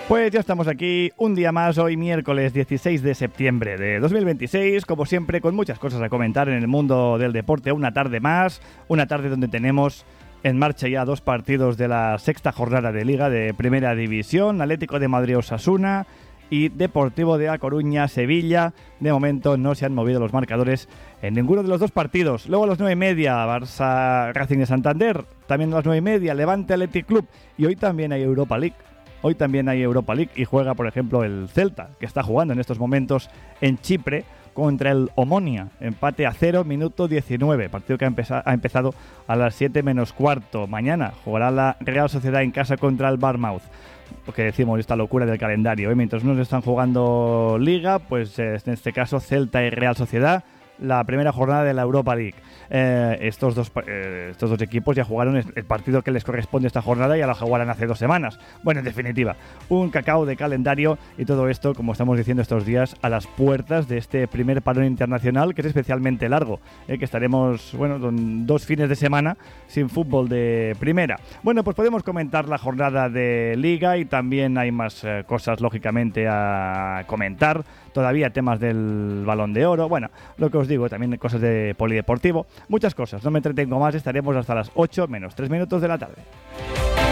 Pues ya estamos aquí un día más, hoy miércoles 16 de septiembre de 2026, como siempre con muchas cosas a comentar en el mundo del deporte, una tarde más, una tarde donde tenemos en marcha ya 2 partidos de la sexta jornada de Liga de Primera División, Atlético de Madrid-Osasuna y Deportivo de A Coruña-Sevilla. De momento no se han movido los marcadores en ninguno de los 2 partidos. Luego a las 9:30, Barça-Racing de Santander, también a las 9:30, Levante Athletic Club y hoy también hay Europa League. Hoy también hay Europa League y juega, por ejemplo, el Celta, que está jugando en estos momentos en Chipre contra el Omonia. Empate a 0, minuto 19. Partido que ha empezado a las 7 menos cuarto. Mañana jugará la Real Sociedad en casa contra el Bournemouth. Porque decimos esta locura del calendario, ¿eh? Mientras unos están jugando Liga, pues en este caso Celta y Real Sociedad, la primera jornada de la Europa League. Estos dos equipos ya jugaron el partido que les corresponde esta jornada y ya lo jugaron hace 2 semanas. Bueno, en definitiva, un cacao de calendario y todo esto, como estamos diciendo estos días, a las puertas de este primer parón internacional que es especialmente largo, que estaremos, bueno, 2 fines de semana sin fútbol de primera. Bueno, pues podemos comentar la jornada de Liga y también hay más cosas, lógicamente, a comentar. Todavía temas del Balón de Oro, bueno, lo que os digo, también cosas de polideportivo, muchas cosas. No me entretengo más, estaremos hasta las 8 menos 3 minutos de la tarde.